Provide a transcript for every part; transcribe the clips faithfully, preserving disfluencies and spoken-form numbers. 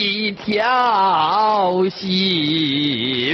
一条心。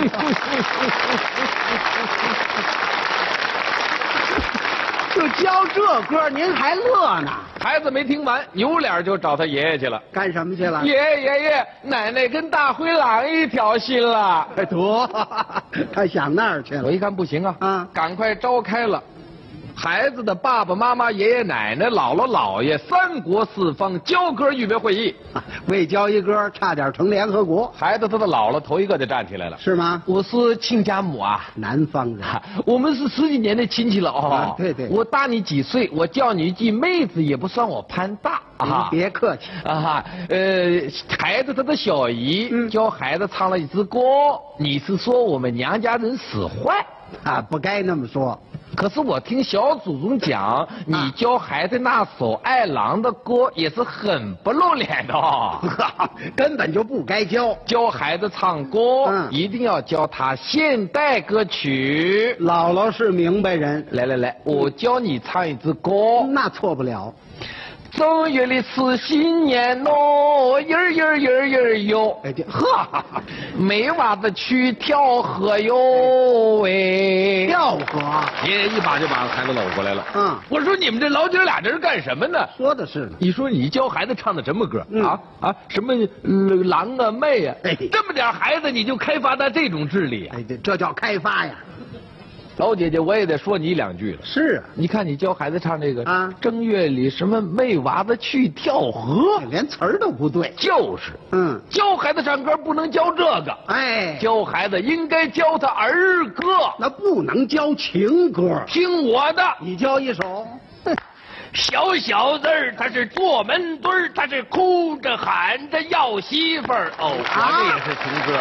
就教这歌，您还乐呢？ 孩子没听完，扭脸就找他爷爷去了。 干什么去了？ 爷爷爷爷，奶奶跟大灰狼一条心了。 哎，得，他想那儿去了。 我一看不行啊， 啊， 赶快召开了孩子的爸爸妈妈、爷爷奶奶、姥姥姥爷三国四方教歌预备会议。 啊，为教一歌，差点成联合国。 孩子他的姥姥头一个就站起来了， 是吗？ 我是亲家母啊， 南方人， 我们是十几年的亲戚了哦。 啊对对我大你几岁，我叫你一句妹子也不算我攀大啊。 别客气啊哈，呃，孩子他的小姨、 嗯、 教孩子唱了一支歌，你是说我们娘家人使坏啊？不该那么说。 可是我听小祖宗讲，你教孩子那首爱郎的歌也是很不露脸的哦， 根本就不该教。 教孩子唱歌，嗯、一定要教他现代歌曲。 姥姥是明白人， 来来来，我教你唱一支歌， 那错不了。 正月里是新年喽，音儿音儿音儿音儿哟， 哎，呵， 没娃子去跳河哟喂， 跳河， 爷爷一把就把孩子搂过来了。 嗯， 我说你们这老姐俩这是干什么呢？ 说的是呢。 你说你教孩子唱的什么歌、 嗯、 啊啊？什么、呃、狼啊妹啊？ 哎， 这么点孩子你就开发他这种智力啊？ 哎，这这叫开发呀。 老姐姐，我也得说你两句了。 是啊， 你看你教孩子唱这个啊， 正月里什么妹娃子去跳河， 连词儿都不对。 就是，嗯，教孩子唱歌不能教这个， 哎， 教孩子应该教他儿歌， 那不能教情歌。 听我的， 你教一首。 小小子儿，他是坐门墩儿，他是哭着喊着要媳妇儿。哦，我这也是情歌。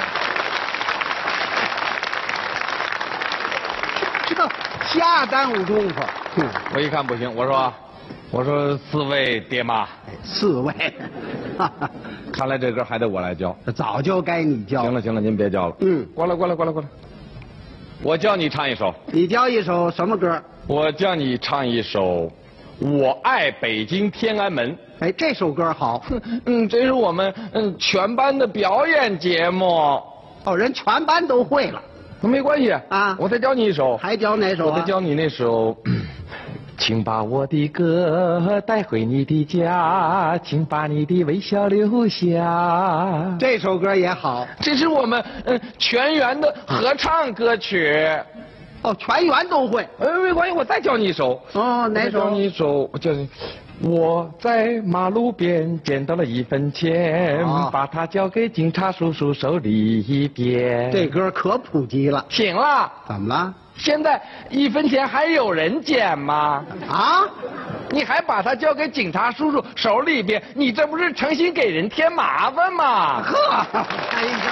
这瞎耽误功夫。 我一看不行，我说，我说四位爹妈， 四位， 看来这歌还得我来教。 早就该你教。 行了行了，您别教了。嗯，过来过来过来过来，我教你唱一首。 你教一首什么歌？ 我教你唱一首。我爱北京天安门。 哎，这首歌好。 嗯，这是我们嗯全班的表演节目。 哦，人全班都会了。 那没关系啊， 我再教你一首。 还教哪首、啊？ 我再教你那首。请把我的歌带回你的家，请把你的微笑留下。 这首歌也好。 这是我们嗯全员的合唱歌曲。 哦，全员都会。 呃，没关系，我再教你一首。 哦，哪首？ 教你一首，我教你。我在马路边捡到了一分钱，哦、把它交给警察叔叔手里边。 这歌可普及了。 行了。 怎么了？ 现在一分钱还有人捡吗？啊？你还把它交给警察叔叔手里边，你这不是诚心给人添麻烦吗？ 呵，哎呀。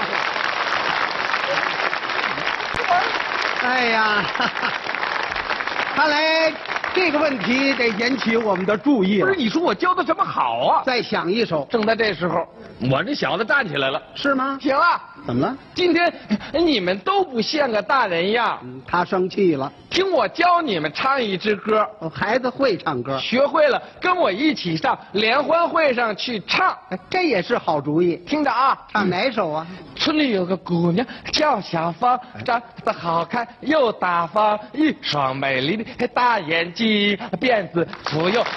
哎呀，看来这个问题得引起我们的注意了。 不是，你说我教的什么好啊？ 再想一首。 正在这时候，我这小子站起来了。 是吗？ 行了。 怎么了？ 今天你们都不像个大人样。 嗯，他生气了。 听我教你们唱一支歌。 哦，孩子会唱歌， 学会了跟我一起上联欢会上去唱。 哎，这也是好主意。 听着啊， 唱哪首啊？ 嗯、村里有个姑娘叫小芳，长得好看又大方，一双美丽的大眼睛，辫子粗又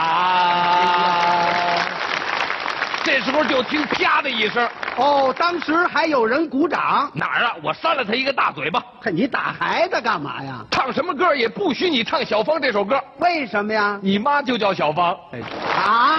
长。这时候就听啪的一声， 哦，当时还有人鼓掌。 哪儿啊？我扇了他一个大嘴巴。 看你打孩子干嘛呀？ 唱什么歌也不许你唱小芳这首歌。 为什么呀？ 你妈就叫小芳。 啊！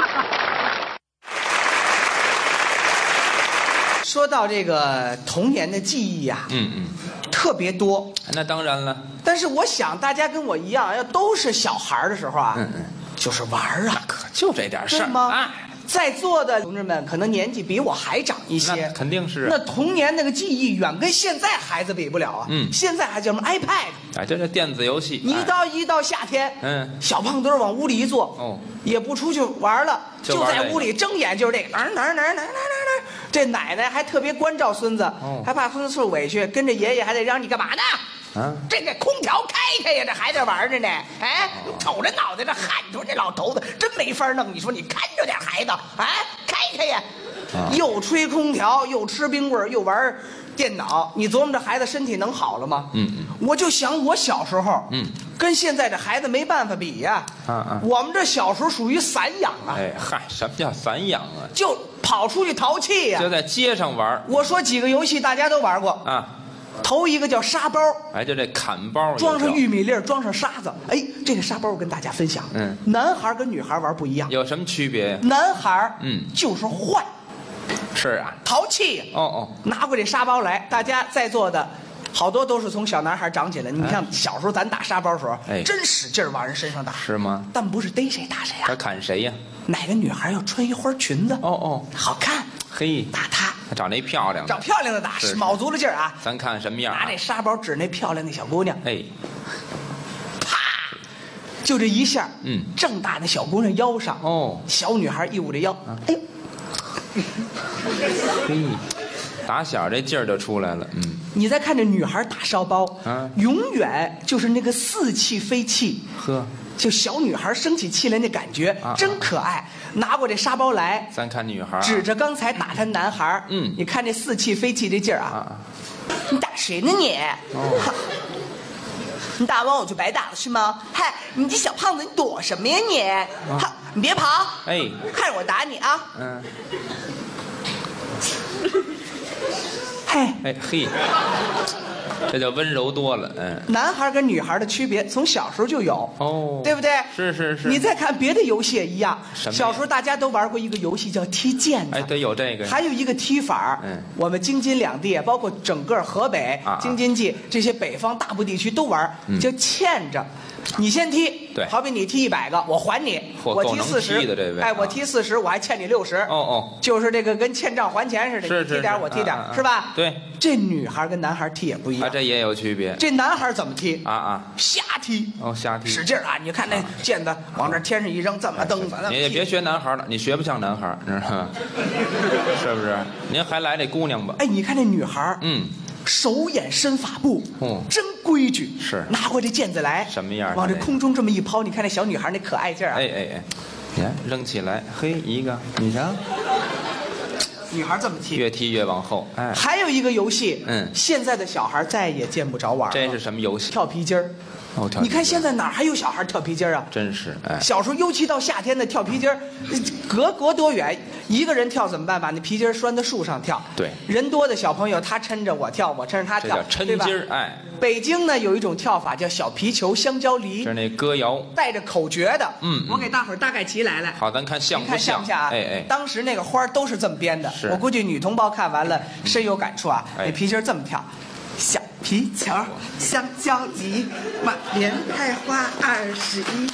说到这个童年的记忆呀、啊，嗯嗯，特别多。 那当然了。 但是我想大家跟我一样，要都是小孩的时候啊，嗯嗯，就是玩啊， 可就这点事儿吗？ 啊。 在座的同志们可能年纪比我还长一些， 那肯定是、啊。 那童年那个记忆远跟现在孩子比不了啊。嗯，现在还叫什么 iPad？ 哎，这是电子游戏。 你一到一到夏天，嗯，小胖墩往屋里一坐，哦，也不出去玩了，就, 就在屋里睁眼就是这个哪儿哪儿哪儿哪儿哪儿哪儿。这奶奶还特别关照孙子，哦，还怕孙子受委屈，跟着爷爷还得嚷你干嘛呢？啊，这个空调开开呀，这还在玩着呢。哎，你瞅着脑袋这汗出，这老头子真没法弄。你说你看着点孩子，哎，开开呀！ 啊、又吹空调，又吃冰棍，又玩电脑，你琢磨这孩子身体能好了吗？嗯嗯，我就想我小时候，嗯，跟现在这孩子没办法比呀。啊啊，我们这小时候属于散养啊。 哎嗨，什么叫散养啊？ 就跑出去淘气呀、啊， 就在街上玩。 我说几个游戏大家都玩过啊。头一个叫沙包， 哎，就这砍包， 装上玉米粒，装上沙子。哎，这个沙包我跟大家分享。嗯，男孩跟女孩玩不一样， 有什么区别？ 男孩，嗯，就是坏。 是啊， 淘气。 哦哦， 拿过这沙包来，大家在座的好多都是从小男孩长起来。你看小时候咱打沙包的时候，哎，真使劲往人身上打。 是吗？ 但不是逮谁打谁啊。 他砍谁呀？ 哪个女孩要穿一花裙子？ 哦哦， 好看。 嘿， 打她。 找那漂亮的， 找漂亮的打，是卯足了劲儿啊！ 咱看什么样？ 拿这沙包指那漂亮的小姑娘， 哎， 啪，就这一下，嗯，正打那小姑娘腰上。哦，小女孩一捂着腰，哎呦， 嘿，打小这劲儿就出来了。嗯， 你再看这女孩打沙包，啊，永远就是那个似气非气。呵。就小女孩生起气来那感觉、啊、真可爱，拿过这沙包来， 咱看女孩、啊、 指着刚才打他男孩，嗯，你看这似气非气这劲儿啊，啊你打谁呢你？哦，你打完我就白打了是吗？嗨，你这小胖子你躲什么呀你？啊、哈，你别跑，哎，看着我打你啊！嗯，嘿， 哎嘿。这叫温柔多了，嗯。 男孩跟女孩的区别从小时候就有，哦，对不对？ 是是是。 你再看别的游戏也一样，小时候大家都玩过一个游戏叫踢毽子， 哎，对，有这个。 还有一个踢法，嗯，我们京津两地，包括整个河北、啊、京津冀这些北方大部地区都玩，嗯、叫欠着。你先踢， 对， 好比你踢一百个，我还你，我踢四十，哎，我踢四十，我还欠你六十，哦哦，就是这个跟欠账还钱似的， 是踢点我踢点，是吧？ 对， 这女孩跟男孩踢也不一样， 这也有区别。 这男孩怎么踢？ 啊啊， 瞎踢， 哦，瞎踢， 使劲啊！你看那毽子往这天上一扔，这么蹬， 你也别学男孩了，你学不像男孩，知道吗？是不是？您还来这姑娘吧？ 哎，你看这女孩，嗯。手眼身法步，嗯，真规矩。是，拿过这毽子来， 什么样？ 往这空中这么一抛，你看那小女孩那可爱劲儿啊！ 哎哎哎，你看扔起来，嘿，一个，你瞧， 女孩这么踢， 越踢越往后。哎， 还有一个游戏，嗯，现在的小孩再也见不着玩了。 这是什么游戏？ 跳皮筋儿。哦，你看现在哪还有小孩跳皮筋啊？ 真是，哎， 小时候尤其到夏天的跳皮筋儿，隔隔多远，一个人跳怎么办？把那皮筋拴在树上跳。 对， 人多的小朋友他抻着我跳，我抻着他跳， 这叫抻筋儿。哎， 北京呢有一种跳法叫小皮球香蕉梨， 是那歌谣， 带着口诀的。嗯，我给大伙儿大概齐来来。 好，咱看像不像？ 看像不像啊？哎哎，当时那个花都是这么编的，我估计女同胞看完了深有感触啊。那皮筋这么跳。小皮球，香蕉梨，满园开花二十一，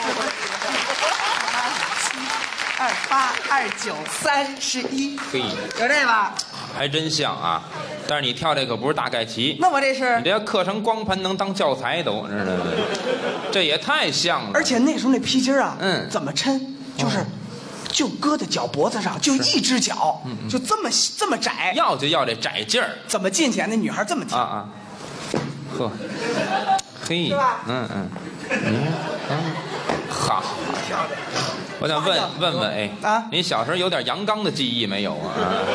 二八二九三十一，嘿，有这吧？ 还真像啊！但是你跳这可不是大概齐， 那我这是你这刻成光盘能当教材都，知道吗？这也太像了。 而且那时候那皮筋啊，嗯，怎么抻？就是。就搁在脚脖子上，就一只脚，嗯、就这么这么窄， 要就要这窄劲儿。 怎么进去啊？那女孩这么踢啊啊，呵，嘿， 是吧？ 嗯嗯，嗯嗯，好，我想问问问，哎啊，你小时候有点阳刚的记忆没有啊？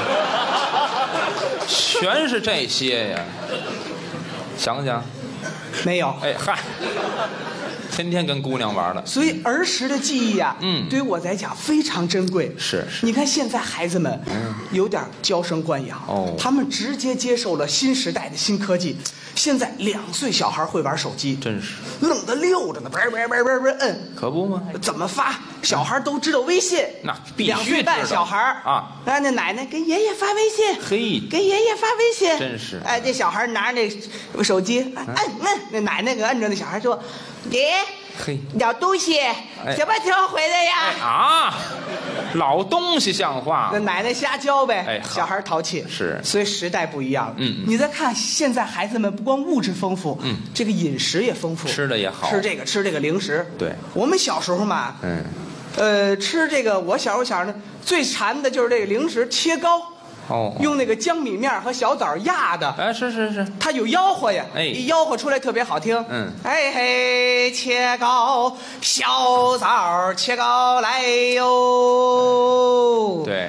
全是这些呀，想想， 没有。 哎嗨。天天跟姑娘玩了， 所以儿时的记忆啊，嗯，对于我来讲非常珍贵。 是是， 你看现在孩子们，嗯，有点娇生惯养，哦，他们直接接受了新时代的新科技。现在两岁小孩会玩手机， 真是弄得溜着呢，叭叭叭叭叭摁， 可不吗？ 怎么发？小孩都知道微信， 那必须两岁半小孩啊，哎，那奶奶给爷爷发微信， 嘿， 给爷爷发微信， 真是。 哎，这小孩拿着那手机，摁摁，那奶奶给摁着，那小孩说。爹，嘿，要东西，听不听回来呀？ 哎啊，老东西像话。 那奶奶瞎教呗，哎，小孩淘气是， 所以时代不一样了。嗯，你再看现在孩子们不光物质丰富，嗯，这个饮食也丰富， 吃的也好， 吃这个吃这个零食。 对， 我们小时候嘛，嗯，呃，吃这个，我小时候想着最馋的就是这个零食切糕。哦，用那个江米面和小枣压的， 哎，是是是， 它有吆喝呀，哎，一吆喝出来特别好听，嗯，哎嘿，切糕，小枣切糕来哟， 对。